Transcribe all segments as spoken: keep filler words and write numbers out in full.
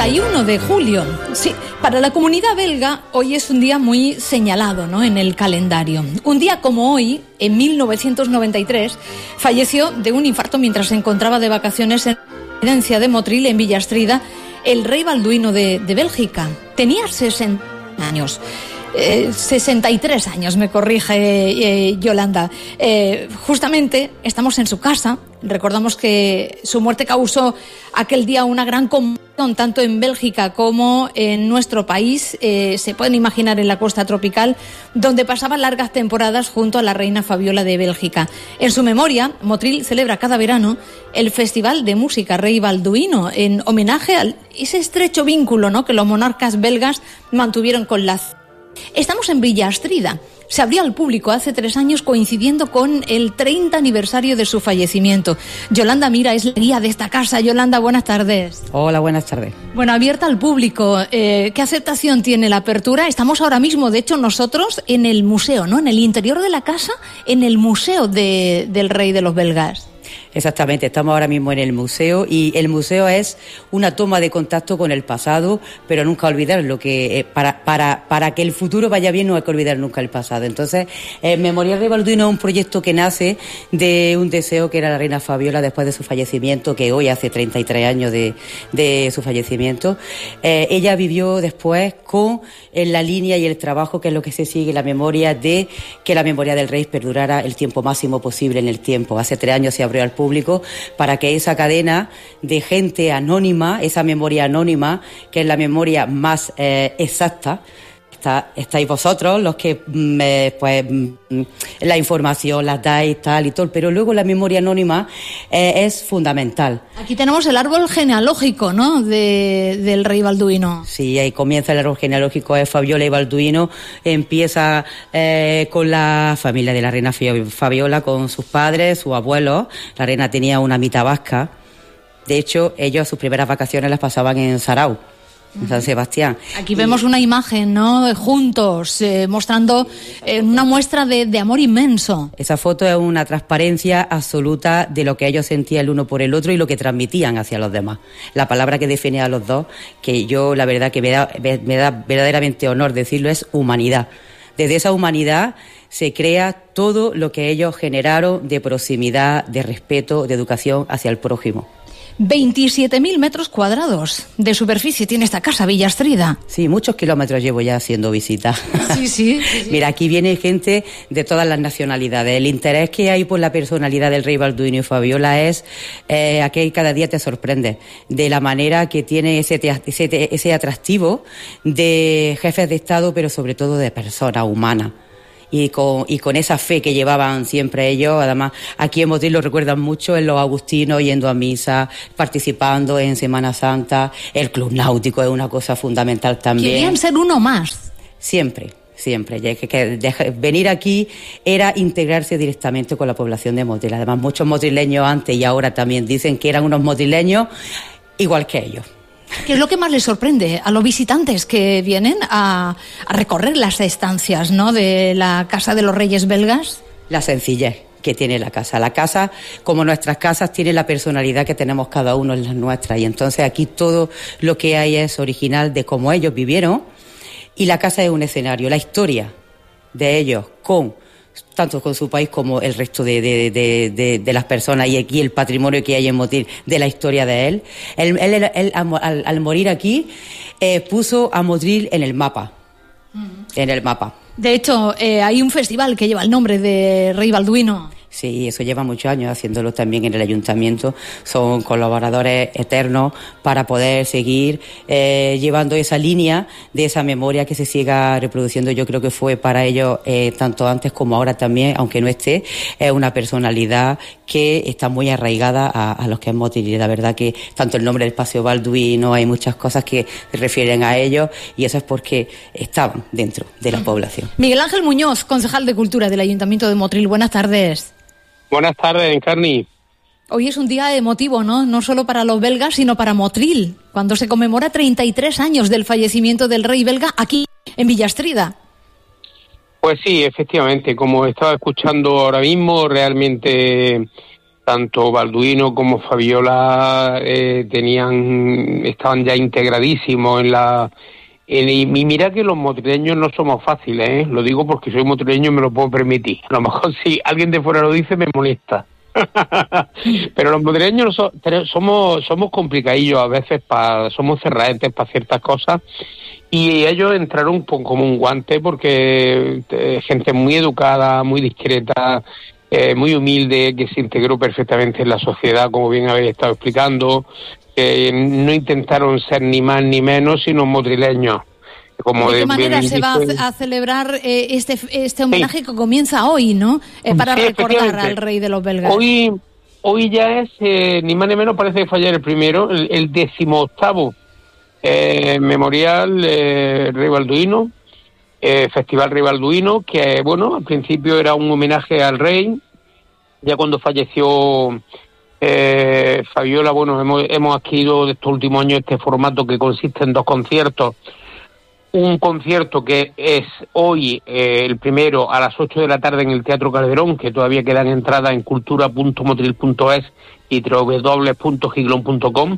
treinta y uno de julio. Sí, para la comunidad belga hoy es un día muy señalado, ¿no?, en el calendario. Un día como hoy, en mil novecientos noventa y tres, falleció de un infarto mientras se encontraba de vacaciones en la residencia de Motril, en Villastrida, el rey Balduino de, de Bélgica. Tenía sesenta años. Eh, sesenta y tres años, me corrige eh, Yolanda. Eh, justamente estamos en su casa. Recordamos que su muerte causó aquel día una gran conmoción, tanto en Bélgica como en nuestro país. Eh, se pueden imaginar en la costa tropical, donde pasaba largas temporadas junto a la reina Fabiola de Bélgica. En su memoria, Motril celebra cada verano el Festival de Música Rey Balduino, en homenaje a ese estrecho vínculo, ¿no?, que los monarcas belgas mantuvieron con la... Estamos en Villastrida. Se abrió al público hace tres años coincidiendo con el treinta aniversario de su fallecimiento. Yolanda Mira es la guía de esta casa. Yolanda, buenas tardes. Hola, buenas tardes. Bueno, abierta al público. Eh, ¿Qué aceptación tiene la apertura? Estamos ahora mismo, de hecho, nosotros en el museo, ¿no? En el interior de la casa, en el museo de, del rey de los belgas. Exactamente, estamos ahora mismo en el museo y el museo es una toma de contacto con el pasado, pero nunca olvidar lo que eh, para para para que el futuro vaya bien no hay que olvidar nunca el pasado. Entonces, eh, Memorial Rey Balduino es un proyecto que nace de un deseo que era la reina Fabiola después de su fallecimiento, que hoy hace treinta y tres años de, de su fallecimiento. Eh, ella vivió después con en la línea y el trabajo que es lo que se sigue, la memoria de que la memoria del rey perdurara el tiempo máximo posible en el tiempo. Hace tres años se abrió al público para que esa cadena de gente anónima, esa memoria anónima, que es la memoria más eh, exacta, está, estáis vosotros los que eh, pues la información la dais tal y todo, pero luego la memoria anónima eh, es fundamental. Aquí tenemos el árbol genealógico, ¿no?, de, del rey Balduino. Sí, ahí comienza el árbol genealógico de Fabiola y Balduino, empieza eh, con la familia de la reina Fabiola, con sus padres, sus abuelos. La reina tenía una mitad vasca. De hecho, ellos sus primeras vacaciones las pasaban en Sarau, en San Sebastián. Aquí y... vemos una imagen, ¿no?, juntos, eh, mostrando eh, una muestra de, de amor inmenso. Esa foto es una transparencia absoluta de lo que ellos sentían el uno por el otro y lo que transmitían hacia los demás. La palabra que define a los dos, que yo la verdad que me da, me da verdaderamente honor decirlo, es humanidad. Desde esa humanidad se crea todo lo que ellos generaron de proximidad, de respeto, de educación hacia el prójimo. veintisiete mil metros cuadrados de superficie tiene esta casa, Villastrida. Sí, muchos kilómetros llevo ya haciendo visitas. Sí, sí, sí, sí. Mira, aquí viene gente de todas las nacionalidades. El interés que hay por la personalidad del rey Balduino y Fabiola es eh, a que cada día te sorprende de la manera que tiene ese, ese, ese atractivo de jefes de Estado, pero sobre todo de personas humanas. Y con, y con esa fe que llevaban siempre ellos. Además, aquí en Motril lo recuerdan mucho en los agustinos, yendo a misa, participando en Semana Santa. El club náutico es una cosa fundamental también. Querían ser uno más. Siempre, siempre. Ya que, que de, venir aquí era integrarse directamente con la población de Motril. Además, muchos motrileños antes y ahora también dicen que eran unos motrileños igual que ellos. ¿Qué es lo que más les sorprende a los visitantes que vienen a, a recorrer las estancias, ¿no?, de la Casa de los Reyes belgas? La sencillez que tiene la casa. La casa, como nuestras casas, tiene la personalidad que tenemos cada uno en las nuestras. Y entonces aquí todo lo que hay es original de cómo ellos vivieron. Y la casa es un escenario. La historia de ellos con... tanto con su país como el resto de, de, de, de, de las personas, y aquí el patrimonio que hay en Motril de la historia de él. Él, él, él, él al, al morir aquí, eh, puso a Motril en el mapa. Uh-huh. En el mapa. De hecho, eh, hay un festival que lleva el nombre de Rey Balduino. Sí, eso lleva muchos años haciéndolo también en el ayuntamiento. Son colaboradores eternos para poder seguir eh, llevando esa línea de esa memoria que se siga reproduciendo. Yo creo que fue para ellos, eh, tanto antes como ahora también, aunque no esté, es una personalidad que está muy arraigada a, a los que es Motril. Y la verdad que tanto el nombre del Paseo Balduino, hay muchas cosas que se refieren a ellos, y eso es porque estaban dentro de la población. Miguel Ángel Muñoz, concejal de Cultura del Ayuntamiento de Motril. Buenas tardes. Buenas tardes, Encarni. Hoy es un día emotivo, ¿no? No solo para los belgas, sino para Motril, cuando se conmemora treinta y tres años del fallecimiento del rey belga aquí, en Villastrida. Pues sí, efectivamente, como estaba escuchando ahora mismo, realmente tanto Balduino como Fabiola eh, tenían, estaban ya integradísimos en la... En, y mira que los motrileños no somos fáciles, ¿eh? Lo digo porque soy motrileño y me lo puedo permitir. A lo mejor si alguien de fuera lo dice me molesta. Pero los motrileños so, somos somos complicadillos a veces, pa, somos cerraentes para ciertas cosas, y ellos entraron como un guante porque eh, gente muy educada, muy discreta, eh, muy humilde, que se integró perfectamente en la sociedad, como bien habéis estado explicando. Eh, no intentaron ser ni más ni menos, sino motrileños. Como ¿De qué de, manera de, se va de, a celebrar eh, este este homenaje sí. que comienza hoy, ¿no? Eh, para sí, recordar al rey de los belgas. Hoy, hoy ya es, eh, ni más ni menos, parece que fue ayer el primero, el, el decimoctavo eh, memorial eh, Rey Balduino, eh, Festival Rey Balduino, que, bueno, al principio era un homenaje al rey. Ya cuando falleció eh, Fabiola, bueno, hemos, hemos adquirido de estos últimos años este formato que consiste en dos conciertos. Un concierto que es hoy, eh, el primero, a las ocho de la tarde en el Teatro Calderón, que todavía quedan entradas en cultura punto motril punto es y doble u doble u doble u punto giglón punto com,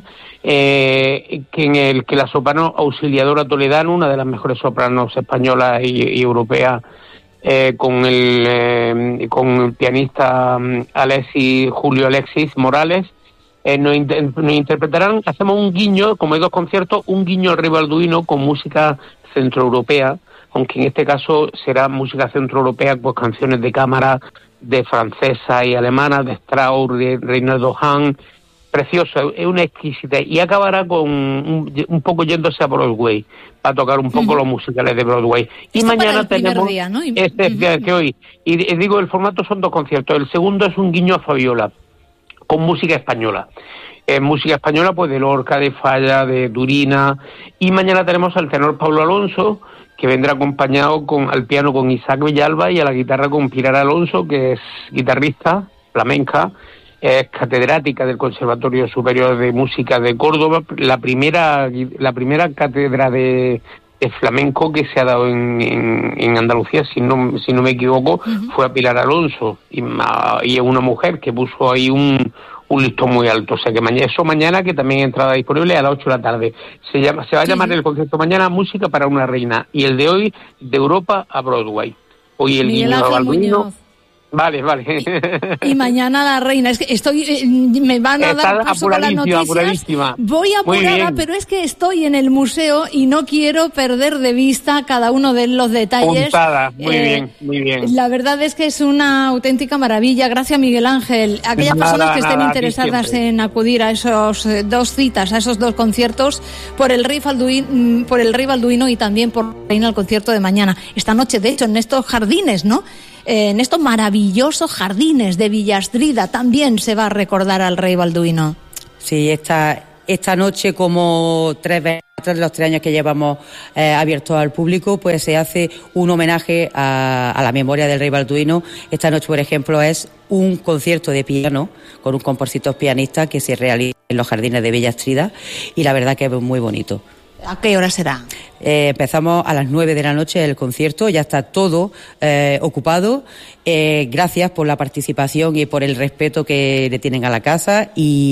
eh, que en el que la soprano Auxiliadora Toledano, una de las mejores sopranos españolas y, y europeas, eh, con el eh, con el pianista Alexis, Julio Alexis Morales, Eh, nos, inter- nos interpretarán, hacemos un guiño, como hay dos conciertos, un guiño al Rey Balduino con música centroeuropea, aunque en este caso será música centroeuropea, pues canciones de cámara de francesa y alemana, de Strauss, de Reinaldo Hahn, precioso, es una exquisita, y acabará con un, un poco yéndose a Broadway, a tocar un poco uh-huh. los musicales de Broadway. Y esto mañana para el tenemos día, ¿no? Y... este uh-huh. que hoy, y, y digo, el formato son dos conciertos, el segundo es un guiño a Fabiola, con música española. Eh, música española, pues de Lorca, de Falla, de Durina, y mañana tenemos al tenor Pablo Alonso, que vendrá acompañado con al piano con Isaac Villalba y a la guitarra con Pilar Alonso, que es guitarrista flamenca, es catedrática del Conservatorio Superior de Música de Córdoba, la primera la primera cátedra de, de flamenco que se ha dado en, en, en Andalucía, si no si no me equivoco, uh-huh. fue a Pilar Alonso, y, y es una mujer que puso ahí un un listón muy alto, o sea que mañana, eso mañana, que también hay entrada disponible a las ocho de la tarde. Se llama, se va a sí. llamar el concierto mañana Música para una reina, y el de hoy de Europa a Broadway. Hoy el Miguel guiño a Balduino. Vale, vale. Y, y mañana la reina. Es que estoy, eh, me van a dar paso con las noticias. Voy apurada, pero es que estoy en el museo y no quiero perder de vista cada uno de los detalles. Puntada. Muy eh, bien, muy bien. La verdad es que es una auténtica maravilla. Gracias, Miguel Ángel. Aquellas nada, personas que estén nada, interesadas en acudir a esos eh, dos citas, a esos dos conciertos, por el Rey Balduino, por el Rey Balduino y también por Reina, al concierto de mañana. Esta noche, de hecho, en estos jardines, ¿no? En estos maravillosos jardines de Villastrida también se va a recordar al Rey Balduino. Sí, esta, esta noche, como tres veces de los tres años que llevamos eh, abiertos al público, pues se hace un homenaje a, a la memoria del Rey Balduino. Esta noche, por ejemplo, es un concierto de piano con un compositor pianista que se realiza en los jardines de Villastrida, y la verdad que es muy bonito. ¿A qué hora será? Eh, empezamos a las nueve de la noche el concierto, ya está todo eh, ocupado. Eh, gracias por la participación y por el respeto que le tienen a la casa,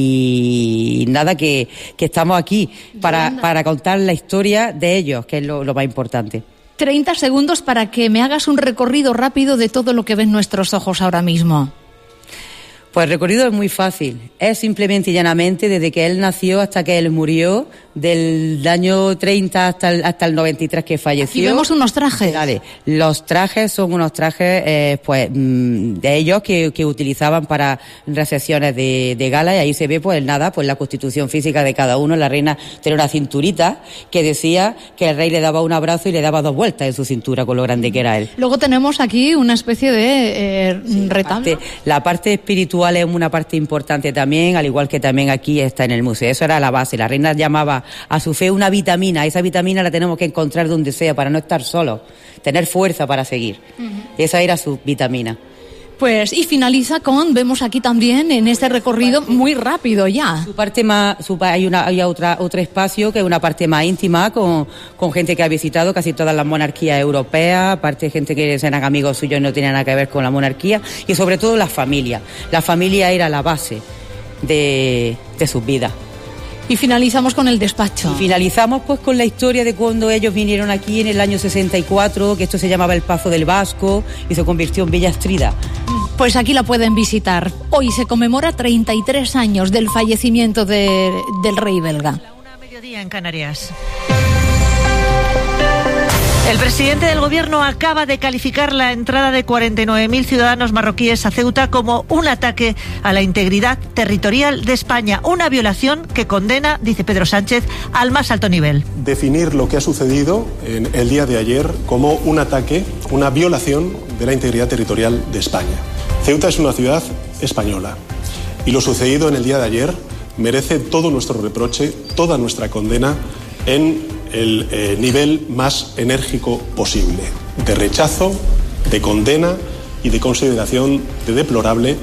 y nada, que, que estamos aquí para, para contar la historia de ellos, que es lo, lo más importante. treinta segundos para que me hagas un recorrido rápido de todo lo que ven nuestros ojos ahora mismo. Pues el recorrido es muy fácil, es simplemente y llanamente desde que él nació hasta que él murió, del año treinta hasta el, hasta el noventa y tres que falleció. Y vemos unos trajes. Vale, los trajes son unos trajes eh, pues de ellos que, que utilizaban para recepciones de, de gala, y ahí se ve pues nada, pues la constitución física de cada uno. La reina tenía una cinturita que decía que el rey le daba un abrazo y le daba dos vueltas en su cintura con lo grande que era él. Luego tenemos aquí una especie de eh, sí, retablo. La parte, la parte espiritual es una parte importante también, al igual que también aquí está en el museo. Eso era la base. La reina llamaba a su fe una vitamina. Esa vitamina la tenemos que encontrar donde sea para no estar solos, tener fuerza para seguir. Uh-huh. Esa era su vitamina. Pues y finaliza con, vemos aquí también en este recorrido muy rápido ya. Su parte más, su, hay una, hay otra, otro espacio que es una parte más íntima con, con gente que ha visitado casi todas las monarquías europeas, aparte de gente que eran amigos suyos y no tenían nada que ver con la monarquía, y sobre todo la familia. La familia era la base de, de sus vidas. Y finalizamos con el despacho. Y finalizamos pues con la historia de cuando ellos vinieron aquí en el año sesenta y cuatro, que esto se llamaba el Pazo del Vasco y se convirtió en Villa Astrida. Pues aquí la pueden visitar. Hoy se conmemora treinta y tres años del fallecimiento de, del rey belga. La una a mediodía en Canarias. El presidente del gobierno acaba de calificar la entrada de cuarenta y nueve mil ciudadanos marroquíes a Ceuta como un ataque a la integridad territorial de España, una violación que condena, dice Pedro Sánchez, al más alto nivel. Definir lo que ha sucedido en el día de ayer como un ataque, una violación de la integridad territorial de España. Ceuta es una ciudad española y lo sucedido en el día de ayer merece todo nuestro reproche, toda nuestra condena en el eh, nivel más enérgico posible, de rechazo, de condena y de consideración de deplorable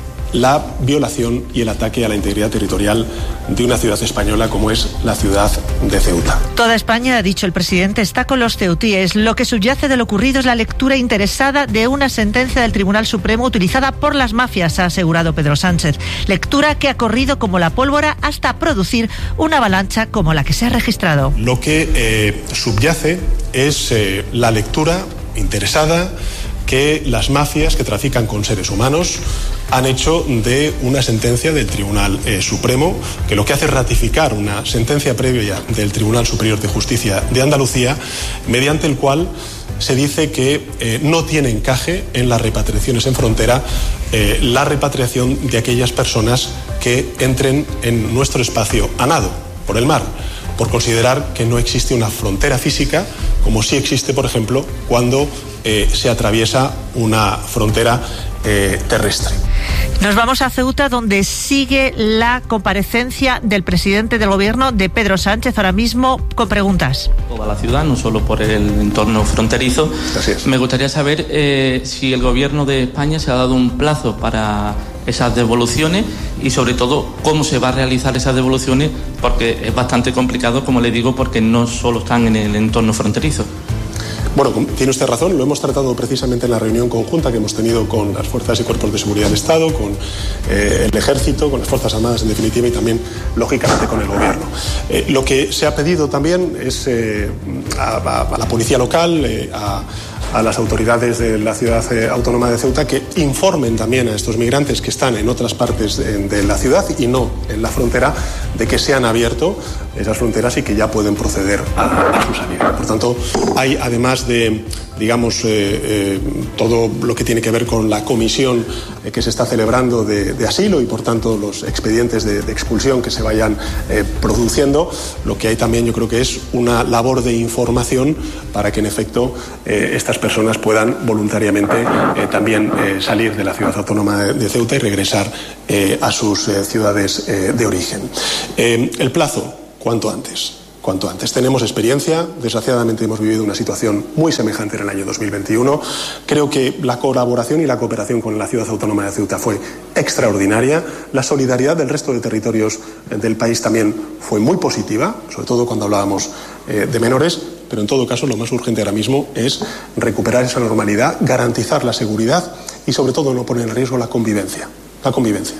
la violación y el ataque a la integridad territorial de una ciudad española como es la ciudad de Ceuta. Toda España, ha dicho el presidente, está con los ceutíes. Lo que subyace de lo ocurrido es la lectura interesada de una sentencia del Tribunal Supremo utilizada por las mafias, ha asegurado Pedro Sánchez. Lectura que ha corrido como la pólvora hasta producir una avalancha como la que se ha registrado. Lo que eh, subyace es eh, la lectura interesada que las mafias que trafican con seres humanos han hecho de una sentencia del Tribunal eh, Supremo, que lo que hace es ratificar una sentencia previa del Tribunal Superior de Justicia de Andalucía, mediante el cual se dice que eh, no tiene encaje en las repatriaciones en frontera eh, la repatriación de aquellas personas que entren en nuestro espacio a nado, por el mar, por considerar que no existe una frontera física, como sí existe, por ejemplo, cuando eh, se atraviesa una frontera eh, terrestre. Nos vamos a Ceuta, donde sigue la comparecencia del presidente del gobierno, de Pedro Sánchez, ahora mismo con preguntas. Toda la ciudad, no solo por el entorno fronterizo. Gracias. Me gustaría saber eh, si el gobierno de España se ha dado un plazo para esas devoluciones y sobre todo cómo se va a realizar esas devoluciones, porque es bastante complicado, como le digo, porque no solo están en el entorno fronterizo. Bueno, tiene usted razón, lo hemos tratado precisamente en la reunión conjunta que hemos tenido con las fuerzas y cuerpos de seguridad del Estado, con eh, el Ejército, con las Fuerzas Armadas en definitiva y también, lógicamente, con el Gobierno. Eh, lo que se ha pedido también es eh, a, a, a la Policía Local, eh, a, a las autoridades de la Ciudad eh, Autónoma de Ceuta, que informen también a estos migrantes que están en otras partes de, de la ciudad y no en la frontera, de que se han abierto esas fronteras y que ya pueden proceder a, a su salida. Por tanto, hay además de, digamos, eh, eh, todo lo que tiene que ver con la comisión eh, que se está celebrando de, de asilo y, por tanto, los expedientes de, de expulsión que se vayan eh, produciendo, lo que hay también yo creo que es una labor de información para que, en efecto, eh, estas personas puedan voluntariamente eh, también eh, salir de la ciudad autónoma de, de Ceuta y regresar eh, a sus eh, ciudades eh, de origen. Eh, el plazo, cuanto antes. Cuanto antes. Tenemos experiencia, desgraciadamente hemos vivido una situación muy semejante en el año dos mil veintiuno. Creo que la colaboración y la cooperación con la Ciudad Autónoma de Ceuta fue extraordinaria. La solidaridad del resto de territorios del país también fue muy positiva, sobre todo cuando hablábamos eh, de menores, pero en todo caso lo más urgente ahora mismo es recuperar esa normalidad, garantizar la seguridad y sobre todo no poner en riesgo la convivencia. La convivencia.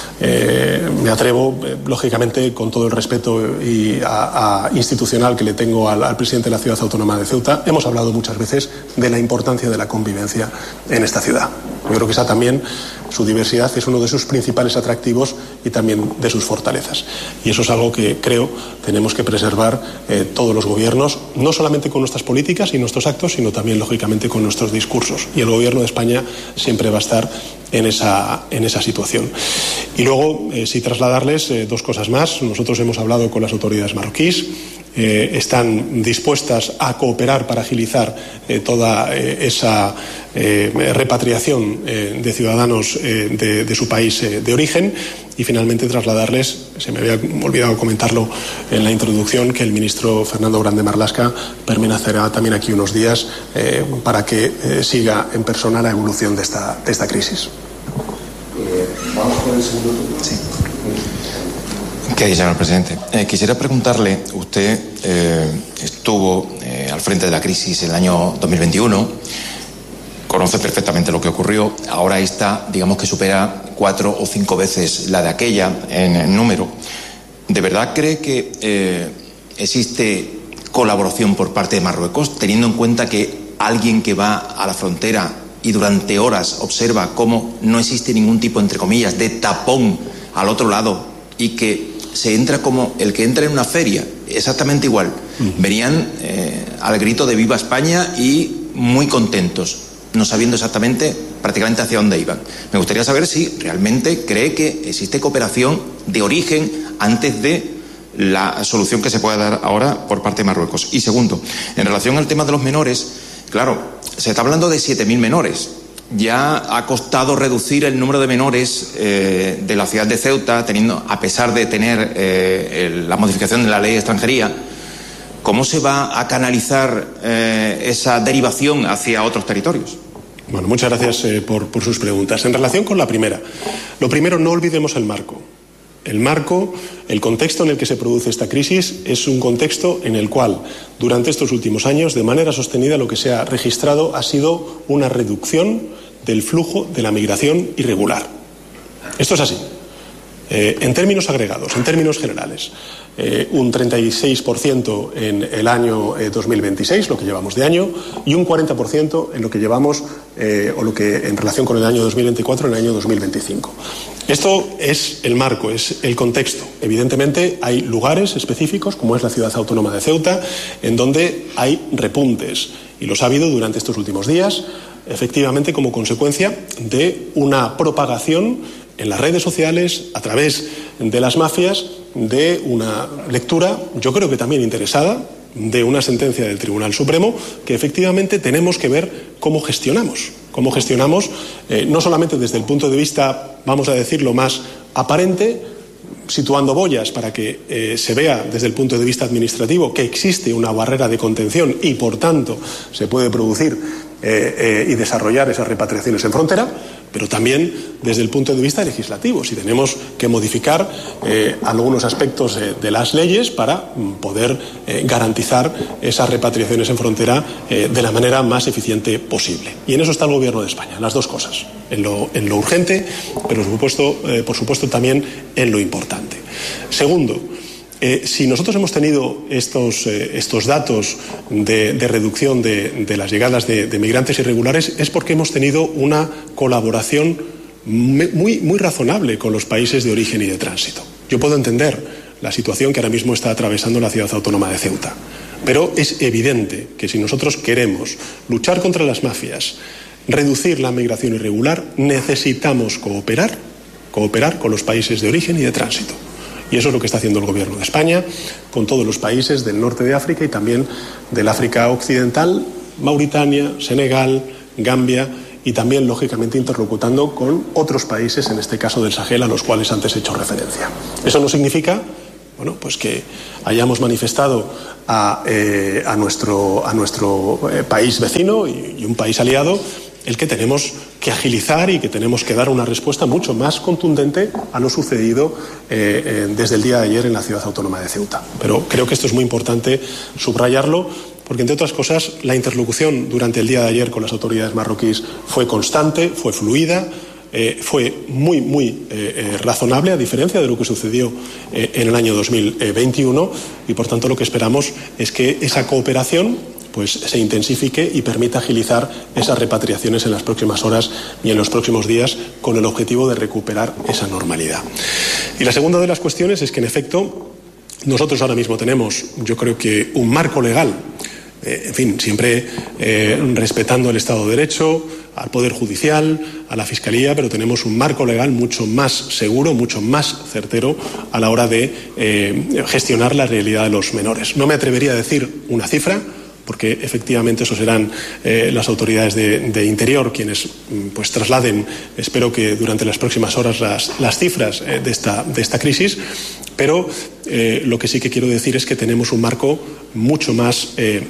Eh, me atrevo, eh, lógicamente, con todo el respeto y a, a institucional que le tengo al, al presidente de la Ciudad Autónoma de Ceuta, hemos hablado muchas veces de la importancia de la convivencia en esta ciudad. Yo creo que esa también, su diversidad, es uno de sus principales atractivos y también de sus fortalezas. Y eso es algo que creo tenemos que preservar eh, todos los gobiernos, no solamente con nuestras políticas y nuestros actos, sino también, lógicamente, con nuestros discursos. Y el gobierno de España siempre va a estar en esa, en esa situación. Y luego, eh, sí trasladarles eh, dos cosas más. Nosotros hemos hablado con las autoridades marroquíes. Eh, están dispuestas a cooperar para agilizar eh, toda eh, esa eh, repatriación eh, de ciudadanos eh, de, de su país eh, de origen Y finalmente trasladarles, se me había olvidado comentarlo en la introducción, que el ministro Fernando Grande Marlaska permanecerá también aquí unos días eh, para que eh, siga en persona la evolución de esta, de esta crisis. Eh, ¿Vamos con el segundo turno? Sí. ¿Qué dice, señor presidente? Eh, quisiera preguntarle, usted eh, estuvo eh, al frente de la crisis el año dos mil veintiuno, conoce perfectamente lo que ocurrió, ahora esta, digamos que supera cuatro o cinco veces la de aquella en, en número. ¿De verdad cree que eh, existe colaboración por parte de Marruecos, teniendo en cuenta que alguien que va a la frontera y durante horas observa cómo no existe ningún tipo, entre comillas, de tapón al otro lado y que se entra como el que entra en una feria, exactamente igual? Mm. Venían eh, al grito de Viva España y muy contentos, no sabiendo exactamente prácticamente hacia dónde iban. Me gustaría saber si realmente cree que existe cooperación de origen antes de la solución que se pueda dar ahora por parte de Marruecos. Y segundo, en relación al tema de los menores, claro, se está hablando de siete mil menores. Ya ha costado reducir el número de menores eh, de la ciudad de Ceuta, teniendo, a pesar de tener eh, el, la modificación de la ley de extranjería. ¿Cómo se va a canalizar eh, esa derivación hacia otros territorios? Bueno, muchas gracias eh, por, por sus preguntas. En relación con la primera, lo primero, no olvidemos el marco. El marco, el contexto en el que se produce esta crisis es un contexto en el cual durante estos últimos años, de manera sostenida, lo que se ha registrado ha sido una reducción del flujo de la migración irregular. Esto es así. Eh, en términos agregados, en términos generales, eh, un treinta y seis por ciento en el año eh, dos mil veintiséis, lo que llevamos de año, y un cuarenta por ciento en lo que llevamos, eh, o lo que en relación con el año dos mil veinticuatro, en el año dos mil veinticinco. Esto es el marco, es el contexto. Evidentemente hay lugares específicos, como es la ciudad autónoma de Ceuta, en donde hay repuntes, y los ha habido durante estos últimos días, efectivamente como consecuencia de una propagación en las redes sociales, a través de las mafias, de una lectura, yo creo que también interesada, de una sentencia del Tribunal Supremo, que efectivamente tenemos que ver cómo gestionamos. Cómo gestionamos, eh, no solamente desde el punto de vista, vamos a decirlo, más aparente, situando boyas para que eh, se vea desde el punto de vista administrativo que existe una barrera de contención y, por tanto, se puede producir eh, eh, y desarrollar esas repatriaciones en frontera, pero también desde el punto de vista legislativo, si tenemos que modificar eh, algunos aspectos eh, de las leyes para mm, poder eh, garantizar esas repatriaciones en frontera eh, de la manera más eficiente posible. Y en eso está el Gobierno de España, las dos cosas, en lo, en lo urgente, pero por supuesto, eh, por supuesto también en lo importante. Segundo, Eh, si nosotros hemos tenido estos, eh, estos datos de, de reducción de, de las llegadas de, de migrantes irregulares, es porque hemos tenido una colaboración muy, muy razonable con los países de origen y de tránsito. Yo puedo entender la situación que ahora mismo está atravesando la ciudad autónoma de Ceuta, pero es evidente que si nosotros queremos luchar contra las mafias, reducir la migración irregular, necesitamos cooperar, cooperar con los países de origen y de tránsito. Y eso es lo que está haciendo el Gobierno de España con todos los países del norte de África y también del África occidental, Mauritania, Senegal, Gambia, y también, lógicamente, interlocutando con otros países, en este caso del Sahel, a los cuales antes he hecho referencia. Eso no significa, bueno, pues que hayamos manifestado a, eh, a nuestro, a nuestro eh, país vecino y, y un país aliado el que tenemos que agilizar y que tenemos que dar una respuesta mucho más contundente a lo sucedido eh, eh, desde el día de ayer en la ciudad autónoma de Ceuta. Pero creo que esto es muy importante subrayarlo, porque, entre otras cosas, la interlocución durante el día de ayer con las autoridades marroquíes fue constante, fue fluida, eh, fue muy, muy eh, eh, razonable, a diferencia de lo que sucedió eh, en el año dos mil veintiuno, y, por tanto, lo que esperamos es que esa cooperación pues se intensifique y permita agilizar esas repatriaciones en las próximas horas y en los próximos días, con el objetivo de recuperar esa normalidad. Y la segunda de las cuestiones es que, en efecto, nosotros ahora mismo tenemos, yo creo que, un marco legal, eh, en fin, siempre eh, respetando el Estado de Derecho, al Poder Judicial, a la Fiscalía, pero tenemos un marco legal mucho más seguro, mucho más certero a la hora de eh, gestionar la realidad de los menores. No me atrevería a decir una cifra, porque efectivamente eso serán eh, las autoridades de, de Interior quienes pues trasladen, espero que durante las próximas horas, las, las cifras eh, de, esta, de esta crisis, pero eh, lo que sí que quiero decir es que tenemos un marco mucho más, eh,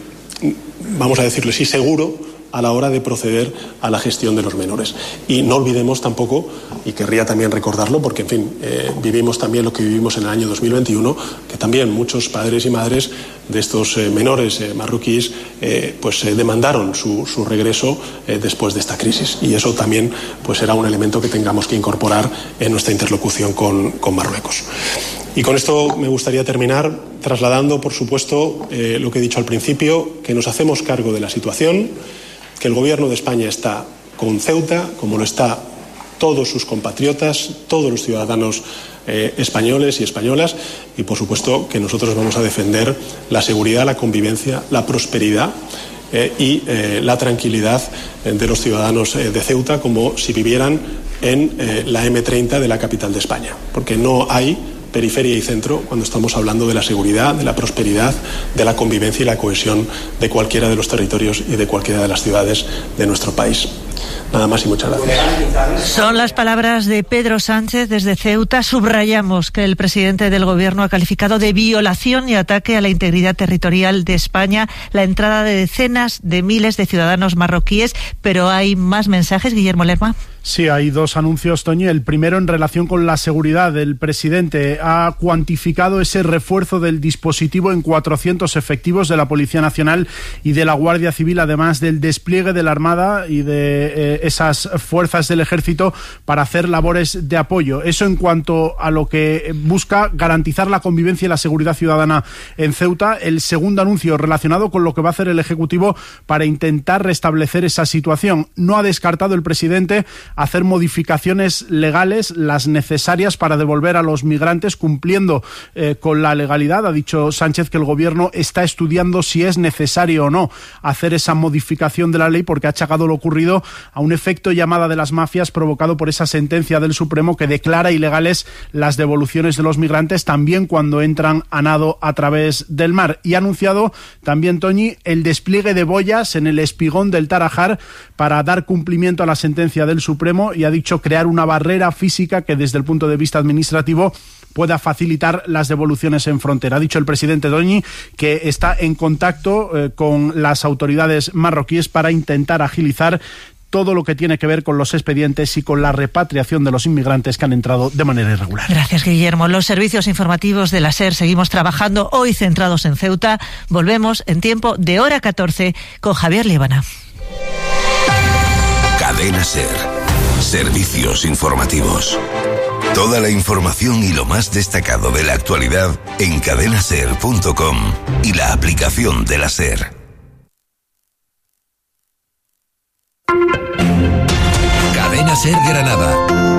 vamos a decirlo así, seguro a la hora de proceder a la gestión de los menores. Y no olvidemos tampoco, y querría también recordarlo, porque en fin, eh, vivimos también lo que vivimos en el año dos mil veintiuno, que también muchos padres y madres de estos eh, menores eh, marroquíes eh, pues eh, demandaron su, su regreso eh, después de esta crisis. Y eso también pues será un elemento que tengamos que incorporar en nuestra interlocución con, con Marruecos. Y con esto me gustaría terminar trasladando, por supuesto, eh, lo que he dicho al principio, que nos hacemos cargo de la situación, que el Gobierno de España está con Ceuta, como lo está todos sus compatriotas, todos los ciudadanos eh, españoles y españolas, y por supuesto que nosotros vamos a defender la seguridad, la convivencia, la prosperidad eh, y eh, la tranquilidad de los ciudadanos eh, de Ceuta, como si vivieran en eh, la eme treinta de la capital de España, porque no hay periferia y centro cuando estamos hablando de la seguridad, de la prosperidad, de la convivencia y la cohesión de cualquiera de los territorios y de cualquiera de las ciudades de nuestro país. Nada más y muchas gracias. Son las palabras de Pedro Sánchez desde Ceuta. Subrayamos que el presidente del Gobierno ha calificado de violación y ataque a la integridad territorial de España la entrada de decenas de miles de ciudadanos marroquíes, pero hay más mensajes, Guillermo Lerma. Sí, hay dos anuncios, Toñi. El primero en relación con la seguridad. El presidente ha cuantificado ese refuerzo del dispositivo en cuatrocientos efectivos de la Policía Nacional y de la Guardia Civil, además del despliegue de la Armada y de eh, esas fuerzas del Ejército para hacer labores de apoyo. Eso en cuanto a lo que busca garantizar la convivencia y la seguridad ciudadana en Ceuta. El segundo anuncio relacionado con lo que va a hacer el Ejecutivo para intentar restablecer esa situación. No ha descartado el presidente hacer modificaciones legales, las necesarias para devolver a los migrantes cumpliendo eh, con la legalidad. Ha dicho Sánchez que el Gobierno está estudiando si es necesario o no hacer esa modificación de la ley, porque ha achacado lo ocurrido a un efecto llamada de las mafias provocado por esa sentencia del Supremo que declara ilegales las devoluciones de los migrantes también cuando entran a nado a través del mar. Y ha anunciado también, Toñi, el despliegue de boyas en el espigón del Tarajal para dar cumplimiento a la sentencia del Supremo, y ha dicho crear una barrera física que desde el punto de vista administrativo pueda facilitar las devoluciones en frontera. Ha dicho el presidente Doñi que está en contacto eh, con las autoridades marroquíes para intentar agilizar todo lo que tiene que ver con los expedientes y con la repatriación de los inmigrantes que han entrado de manera irregular. Gracias, Guillermo. Los servicios informativos de la SER seguimos trabajando hoy centrados en Ceuta. Volvemos en tiempo de hora catorce con Javier Líbana. Cadena SER. Servicios informativos. Toda la información y lo más destacado de la actualidad en cadena ser punto com y la aplicación de la SER. Cadena SER Granada.